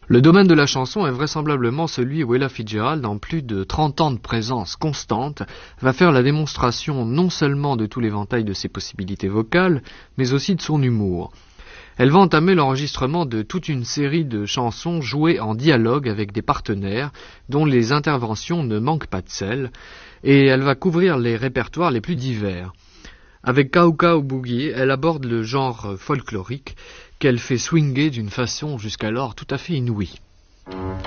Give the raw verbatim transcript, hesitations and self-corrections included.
Le domaine de la chanson est vraisemblablement celui où Ella Fitzgerald, en plus de trente ans de présence constante, va faire la démonstration non seulement de tout l'éventail de ses possibilités vocales, mais aussi de son humour. Elle va entamer l'enregistrement de toute une série de chansons jouées en dialogue avec des partenaires, dont les interventions ne manquent pas de sel, et elle va couvrir les répertoires les plus divers. Avec Cow Cow Boogie, elle aborde le genre folklorique, qu'elle fait swinger d'une façon jusqu'alors tout à fait inouïe.